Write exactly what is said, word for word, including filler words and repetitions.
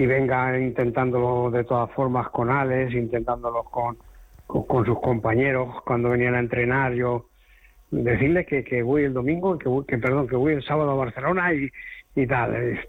y venga intentándolo de todas formas con Alex, intentándolo con, con, con sus compañeros cuando venían a entrenar. Yo decirles que, que voy el domingo, que, voy, que perdón, que voy el sábado a Barcelona y, y tal.